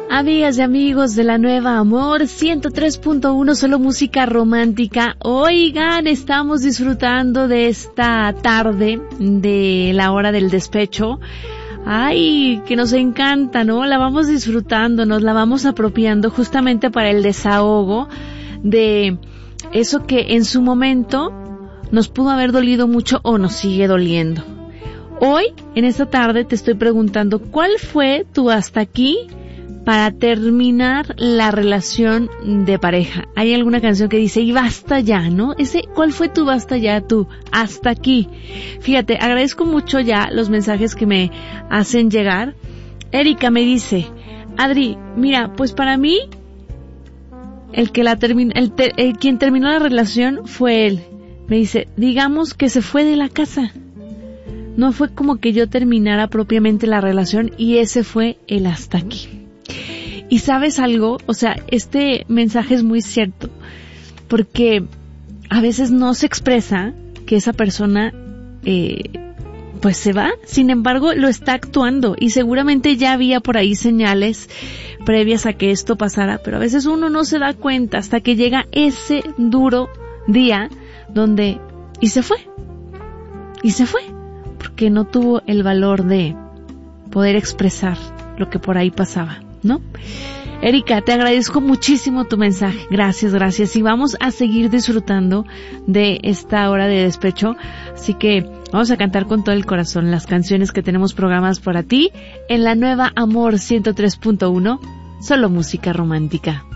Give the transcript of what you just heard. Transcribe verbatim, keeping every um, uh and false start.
Amigas y amigos de la Nueva Amor ciento tres punto uno, solo música romántica. Oigan, estamos disfrutando de esta tarde de la hora del despecho. Ay, que nos encanta, ¿no? La vamos disfrutando, nos la vamos apropiando justamente para el desahogo de eso que en su momento nos pudo haber dolido mucho o nos sigue doliendo. Hoy, en esta tarde, te estoy preguntando, ¿cuál fue tu hasta aquí para terminar la relación de pareja? Hay alguna canción que dice, y basta ya, ¿no? Ese, ¿cuál fue tu basta ya, tu hasta aquí? Fíjate, agradezco mucho ya los mensajes que me hacen llegar. Erika me dice, Adri, mira, pues para mí, el que la terminó, el, te, el quien terminó la relación fue él. Me dice, digamos que se fue de la casa. No fue como que yo terminara propiamente la relación y ese fue el hasta aquí. Y ¿sabes algo? O sea, este mensaje es muy cierto, porque a veces no se expresa que esa persona eh, pues se va, sin embargo lo está actuando y seguramente ya había por ahí señales previas a que esto pasara, pero a veces uno no se da cuenta hasta que llega ese duro día donde y se fue, y se fue, porque no tuvo el valor de poder expresar lo que por ahí pasaba, ¿no? Erika, te agradezco muchísimo tu mensaje. Gracias, gracias. Y vamos a seguir disfrutando de esta hora de despecho. Así que vamos a cantar con todo el corazón las canciones que tenemos programadas para ti en la Nueva Amor ciento tres punto uno, solo música romántica.